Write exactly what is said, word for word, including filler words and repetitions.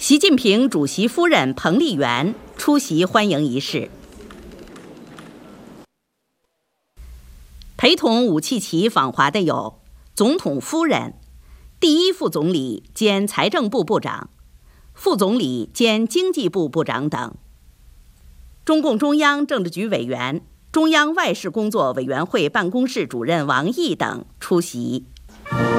习近平主席夫人彭丽媛出席欢迎仪式。陪同武契奇访华的有总统夫人、第一副总理兼财政部部长、副总理兼经济部部长等。中共中央政治局委员、中央外事工作委员会办公室主任王毅等出席。